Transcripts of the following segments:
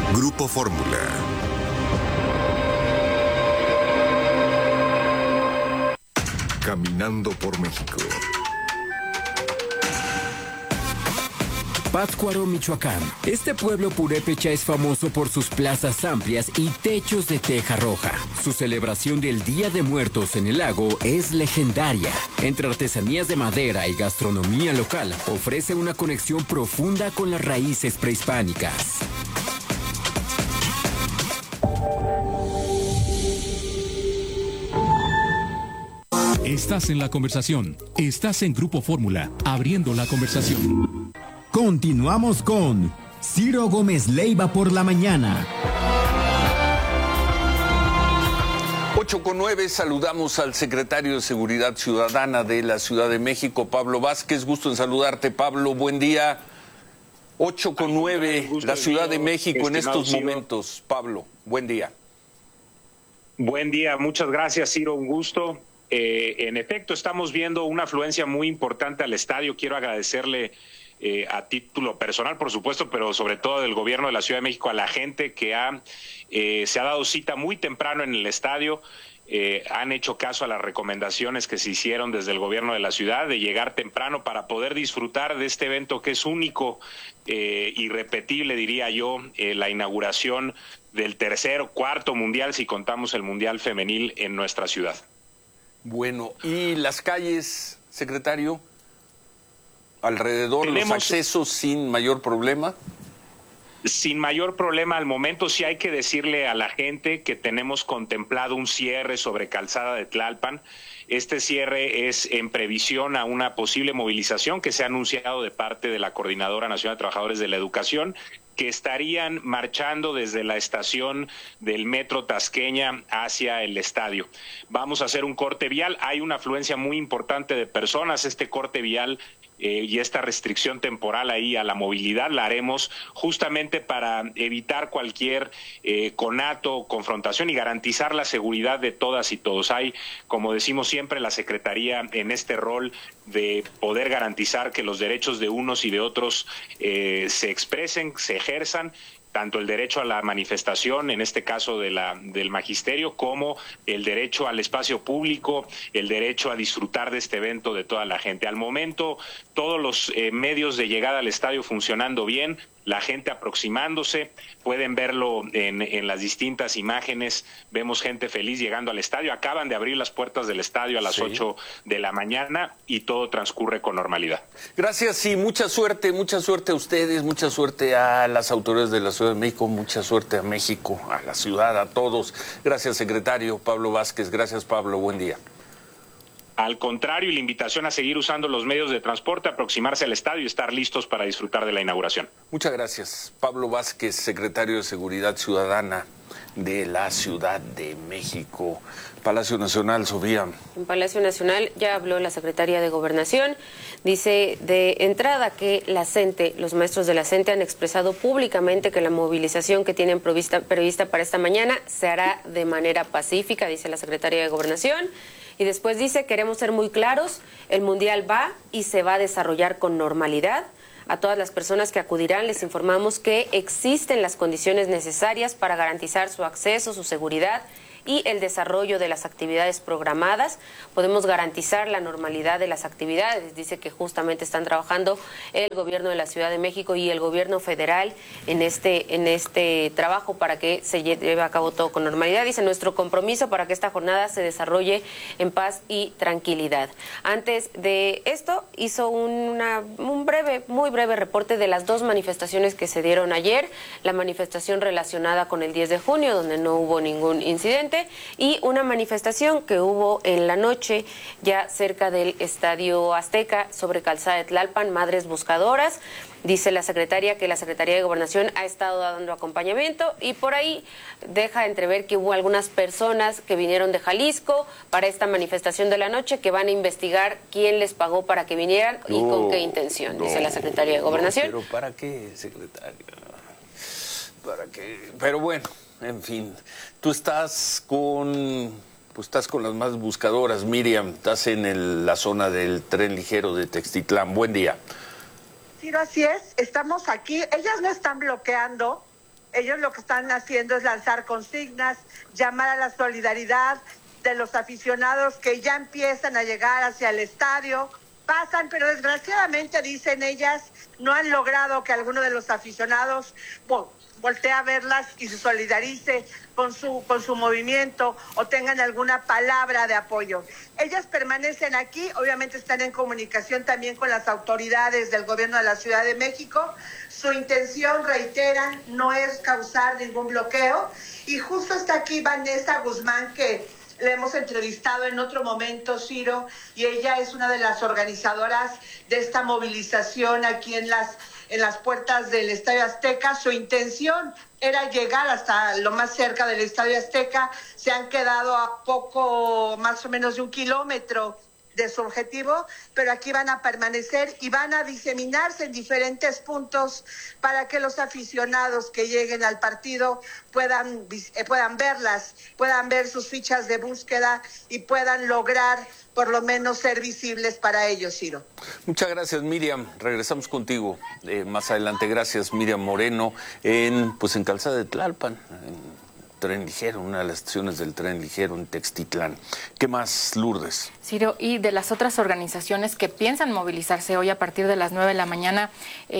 Grupo Fórmula. Caminando por México. Pátzcuaro, Michoacán. Este pueblo purépecha es famoso por sus plazas amplias y techos de teja roja. Su celebración del Día de Muertos en el lago es legendaria. Entre artesanías de madera y gastronomía local, ofrece una conexión profunda con las raíces prehispánicas. Estás en la conversación. Estás en Grupo Fórmula, abriendo la conversación. Continuamos con Ciro Gómez Leiva por la mañana. 8:09, saludamos al secretario de Seguridad Ciudadana de la Ciudad de México, Pablo Vázquez. Gusto en saludarte, Pablo. Buen día. 8:09, la Ciudad de México en estos momentos. Pablo, buen día. Buen día, muchas gracias, Ciro, un gusto. En efecto, estamos viendo una afluencia muy importante al estadio. Quiero agradecerle a título personal, por supuesto, pero sobre todo del gobierno de la Ciudad de México, a la gente que se ha dado cita muy temprano en el estadio. Han hecho caso a las recomendaciones que se hicieron desde el gobierno de la ciudad de llegar temprano para poder disfrutar de este evento que es único, irrepetible, diría yo, la inauguración del cuarto mundial, si contamos el mundial femenil en nuestra ciudad. Bueno, ¿y las calles, secretario? Alrededor, los accesos sin mayor problema. Sin mayor problema al momento. Sí hay que decirle a la gente que tenemos contemplado un cierre sobre Calzada de Tlalpan. Este cierre es en previsión a una posible movilización que se ha anunciado de parte de la Coordinadora Nacional de Trabajadores de la Educación, que estarían marchando desde la estación del Metro Tasqueña hacia el estadio. Vamos a hacer un corte vial. Hay una afluencia muy importante de personas. Este corte vial y esta restricción temporal ahí a la movilidad la haremos justamente para evitar cualquier conato o confrontación y garantizar la seguridad de todas y todos. Hay, como decimos siempre, la Secretaría en este rol de poder garantizar que los derechos de unos y de otros se expresen, se ejerzan, tanto el derecho a la manifestación, en este caso del magisterio, como el derecho al espacio público, el derecho a disfrutar de este evento de toda la gente. Al momento, todos los medios de llegada al estadio funcionando bien, la gente aproximándose, pueden verlo en las distintas imágenes, vemos gente feliz llegando al estadio, acaban de abrir las puertas del estadio a las 8 de la mañana y todo transcurre con normalidad. Gracias y mucha suerte a ustedes, mucha suerte a las autoridades de la Ciudad de México, mucha suerte a México, a la ciudad, a todos. Gracias, secretario Pablo Vázquez. Gracias, Pablo, buen día. Al contrario, y la invitación a seguir usando los medios de transporte, aproximarse al estadio y estar listos para disfrutar de la inauguración. Muchas gracias. Pablo Vázquez, secretario de Seguridad Ciudadana de la Ciudad de México. Palacio Nacional, Sofía. En Palacio Nacional ya habló la secretaria de Gobernación. Dice de entrada que los maestros de la CENTE han expresado públicamente que la movilización que tienen prevista para esta mañana se hará de manera pacífica, dice la secretaria de Gobernación. Y después dice, queremos ser muy claros, el Mundial va y se va a desarrollar con normalidad. A todas las personas que acudirán les informamos que existen las condiciones necesarias para garantizar su acceso, su seguridad y el desarrollo de las actividades programadas. Podemos garantizar la normalidad de las actividades. Dice que justamente están trabajando el gobierno de la Ciudad de México y el gobierno federal en este trabajo para que se lleve a cabo todo con normalidad. Dice, nuestro compromiso para que esta jornada se desarrolle en paz y tranquilidad. Antes de esto, hizo un muy breve reporte de las dos manifestaciones que se dieron ayer. La manifestación relacionada con el 10 de junio, donde no hubo ningún incidente, y una manifestación que hubo en la noche ya cerca del Estadio Azteca sobre Calzada de Tlalpan, Madres Buscadoras. Dice la secretaria que la Secretaría de Gobernación ha estado dando acompañamiento y por ahí deja entrever que hubo algunas personas que vinieron de Jalisco para esta manifestación de la noche que van a investigar quién les pagó para que vinieran y con qué intención, dice la Secretaría de Gobernación. Pero ¿para qué, secretaria? ¿Para qué? Pero bueno, en fin, tú estás con las más buscadoras, Miriam, estás en la zona del tren ligero de Textitlán. Buen día. Sí, así es, estamos aquí, ellas no están bloqueando Ellos lo que están haciendo es lanzar consignas, llamar a la solidaridad de los aficionados que ya empiezan a llegar hacia el estadio. Pasan, pero desgraciadamente, dicen ellas, no han logrado que alguno de los aficionados voltee a verlas y se solidarice con su movimiento o tengan alguna palabra de apoyo. Ellas permanecen aquí, obviamente están en comunicación también con las autoridades del gobierno de la Ciudad de México. Su intención, reiteran, no es causar ningún bloqueo. Y justo está aquí Vanessa Guzmán, que le hemos entrevistado en otro momento, Ciro, y ella es una de las organizadoras de esta movilización aquí en las puertas del Estadio Azteca. Su intención era llegar hasta lo más cerca del Estadio Azteca. Se han quedado a poco, más o menos de 1 kilómetro de su objetivo, pero aquí van a permanecer y van a diseminarse en diferentes puntos para que los aficionados que lleguen al partido puedan verlas, puedan ver sus fichas de búsqueda y puedan lograr por lo menos ser visibles para ellos, Ciro. Muchas gracias, Miriam. Regresamos contigo más adelante. Gracias, Miriam Moreno, en Calzada de Tlalpan, en Tren Ligero, una de las estaciones del Tren Ligero en Textitlán. ¿Qué más, Lourdes? Ciro, y de las otras organizaciones que piensan movilizarse hoy a partir de las 9 de la mañana,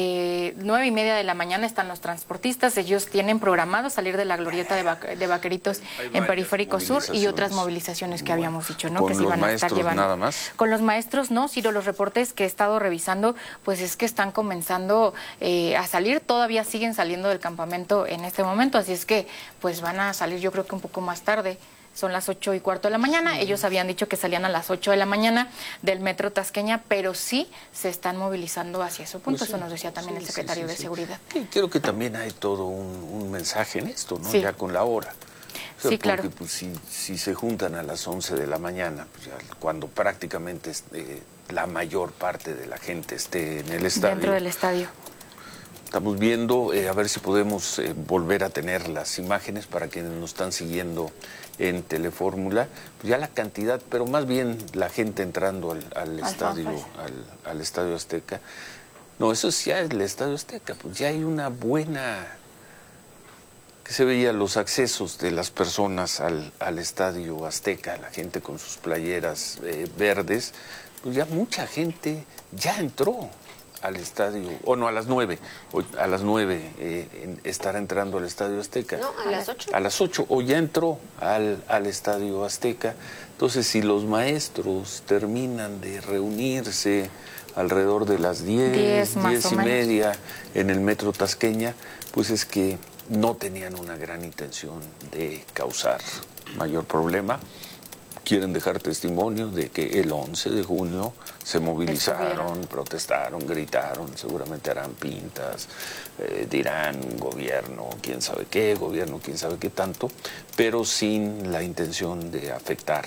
9:30 de la mañana están los transportistas. Ellos tienen programado salir de la glorieta de Vaqueritos en Periférico Sur y otras movilizaciones que habíamos dicho, ¿no? Que se iban a estar llevando. Nada más. Con los maestros, no, Ciro, los reportes que he estado revisando, pues es que están comenzando a salir, todavía siguen saliendo del campamento en este momento, así es que pues van a salir yo creo que un poco más tarde. Son las 8:15 de la mañana. Ellos habían dicho que salían a las 8 de la mañana del Metro Tasqueña, pero sí se están movilizando hacia ese punto. Eso nos decía también el secretario de Seguridad. Y creo que también hay todo un mensaje en esto, ¿no? Sí. Ya con la hora. O sea, sí, claro. Porque pues, si se juntan a las 11 de la mañana, pues, ya, cuando prácticamente la mayor parte de la gente esté en el estadio. Dentro del estadio. Estamos viendo, a ver si podemos volver a tener las imágenes para quienes nos están siguiendo en Telefórmula. Pues ya la cantidad, pero más bien la gente entrando al estadio Azteca. No, eso es ya el Estadio Azteca, pues ya hay una buena... que se veía los accesos de las personas al Estadio Azteca, la gente con sus playeras verdes, pues ya mucha gente ya entró al estadio, o no, a las 9, estará entrando al Estadio Azteca. No, a las 8. A las 8, o ya entró al Estadio Azteca. Entonces, si los maestros terminan de reunirse alrededor de las 10 y media en el Metro Tasqueña, pues es que no tenían una gran intención de causar mayor problema. Quieren dejar testimonio de que el 11 de junio se movilizaron, protestaron, gritaron, seguramente harán pintas, dirán gobierno, quién sabe qué, gobierno, quién sabe qué tanto, pero sin la intención de afectar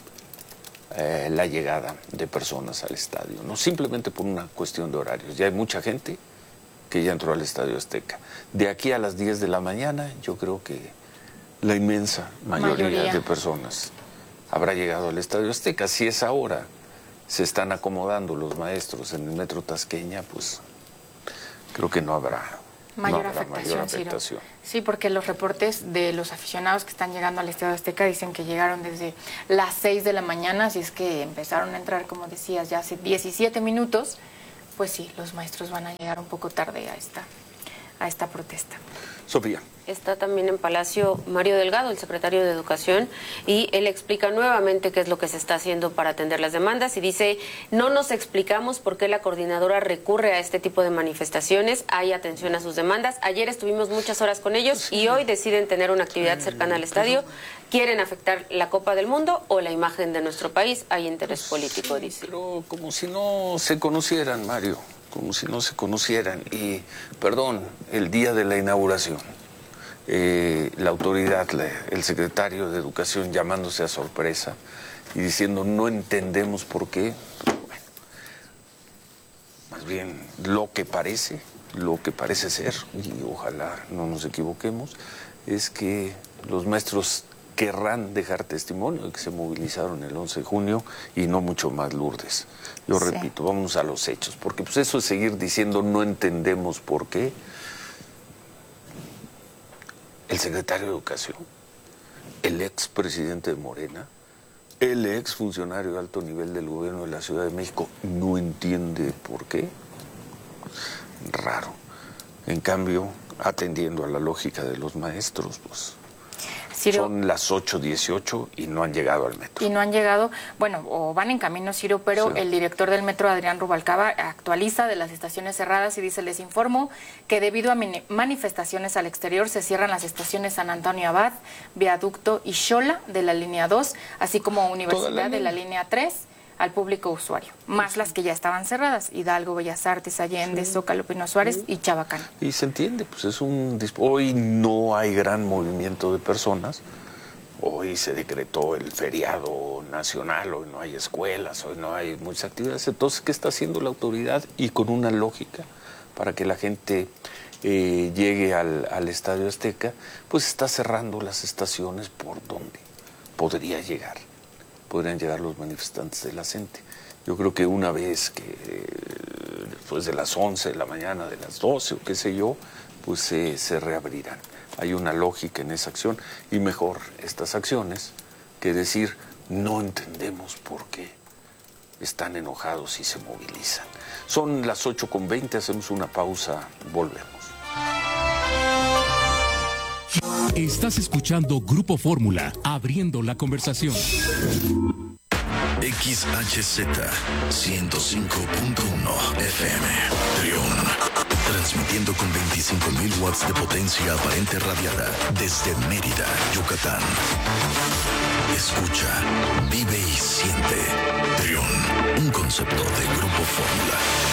la llegada de personas al estadio, no simplemente por una cuestión de horarios. Ya hay mucha gente que ya entró al Estadio Azteca. De aquí a las 10 de la mañana, yo creo que la inmensa mayoría de personas habrá llegado al Estadio Azteca. Si es ahora se están acomodando los maestros en el Metro Tasqueña, pues creo que no habrá mayor afectación. Sí, porque los reportes de los aficionados que están llegando al Estadio Azteca dicen que llegaron desde las 6 de la mañana, así es que empezaron a entrar, como decías, ya hace 17 minutos, pues sí, los maestros van a llegar un poco tarde a esta protesta. Sofía. Está también en Palacio Mario Delgado, el secretario de Educación, y él explica nuevamente qué es lo que se está haciendo para atender las demandas y dice, no nos explicamos por qué la coordinadora recurre a este tipo de manifestaciones, hay atención a sus demandas. Ayer estuvimos muchas horas con ellos y hoy deciden tener una actividad cercana al estadio. ¿Quieren afectar la Copa del Mundo o la imagen de nuestro país? Hay interés político, dice. Pero como si no se conocieran, Mario, como si no se conocieran. Y, perdón, el día de la inauguración, la autoridad, el secretario de Educación llamándose a sorpresa y diciendo no entendemos por qué. Bueno, más bien lo que parece ser, y ojalá no nos equivoquemos, es que los maestros querrán dejar testimonio de que se movilizaron el 11 de junio y no mucho más, Lourdes. Yo repito, vamos a los hechos, porque pues eso es seguir diciendo no entendemos por qué. el secretario de Educación, el expresidente de Morena, el exfuncionario de alto nivel del gobierno de la Ciudad de México, no entiende por qué. Raro. En cambio, atendiendo a la lógica de los maestros, pues Ciro, son las 8:18 y no han llegado al metro. Y no han llegado, bueno, o van en camino, Ciro, pero sí. El director del metro, Adrián Rubalcaba, actualiza de las estaciones cerradas y dice, les informo que debido a manifestaciones al exterior se cierran las estaciones San Antonio Abad, Viaducto y Xola de la línea 2, así como Universidad de la línea 3, al público usuario, más las que ya estaban cerradas, Hidalgo, Bellas Artes, Allende, sí. Zócalo, Pino Suárez y Chabacán. Y se entiende, pues es hoy no hay gran movimiento de personas, hoy se decretó el feriado nacional, hoy no hay escuelas, hoy no hay muchas actividades, entonces, ¿qué está haciendo la autoridad? Y con una lógica para que la gente llegue al Estadio Azteca, pues está cerrando las estaciones por donde podrían llegar los manifestantes de la CENTE. Yo creo que una vez que después de las 11 de la mañana, de las 12 o qué sé yo, pues se reabrirán. Hay una lógica en esa acción y mejor estas acciones que decir no entendemos por qué están enojados y se movilizan. Son las 8:20, hacemos una pausa, volvemos. Estás escuchando Grupo Fórmula, abriendo la conversación. XHZ 105.1 FM, Trión. Transmitiendo con 25,000 watts de potencia aparente radiada desde Mérida, Yucatán. Escucha, vive y siente. Trión, un concepto de Grupo Fórmula.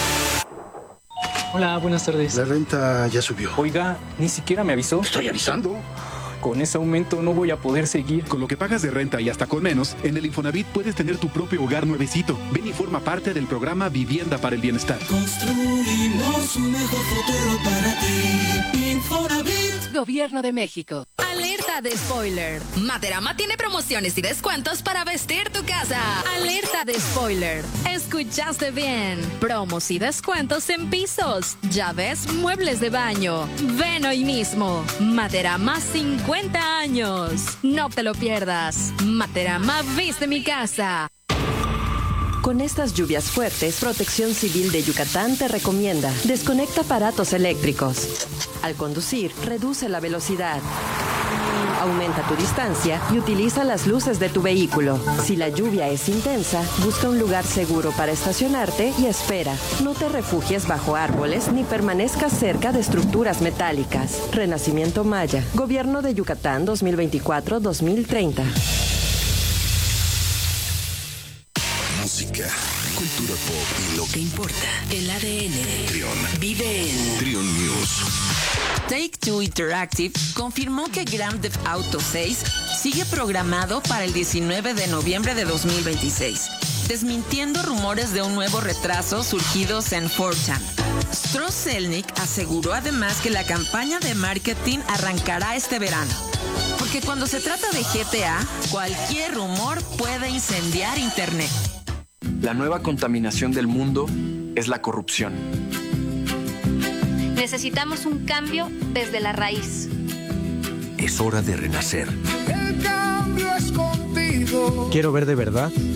Hola, buenas tardes. La renta ya subió. Oiga, ni siquiera me avisó. Estoy avisando. Con ese aumento no voy a poder seguir. Con lo que pagas de renta y hasta con menos, en el Infonavit puedes tener tu propio hogar nuevecito. Ven y forma parte del programa Vivienda para el Bienestar. Construimos un mejor futuro para ti. Infonavit. Gobierno de México. Alerta de spoiler. Materama tiene promociones y descuentos para vestir tu casa. Alerta de spoiler. Escuchaste bien. Promos y descuentos en pisos, llaves, muebles de baño. Ven hoy mismo. Materama 50 años. No te lo pierdas. Materama viste mi casa. Con estas lluvias fuertes, Protección Civil de Yucatán te recomienda: desconecta aparatos eléctricos. Al conducir, reduce la velocidad. Aumenta tu distancia y utiliza las luces de tu vehículo. Si la lluvia es intensa, busca un lugar seguro para estacionarte y espera. No te refugies bajo árboles ni permanezcas cerca de estructuras metálicas. Renacimiento Maya. Gobierno de Yucatán 2024-2030. Música, cultura pop y lo que importa. El ADN. Trión. Vive en Trión News. Take-Two Interactive confirmó que Grand Theft Auto 6 sigue programado para el 19 de noviembre de 2026, desmintiendo rumores de un nuevo retraso surgidos en 4chan. Stroh Zelnick aseguró además que la campaña de marketing arrancará este verano, porque cuando se trata de GTA, cualquier rumor puede incendiar Internet. La nueva contaminación del mundo es la corrupción. Necesitamos un cambio desde la raíz. Es hora de renacer. El cambio es contigo. Quiero ver de verdad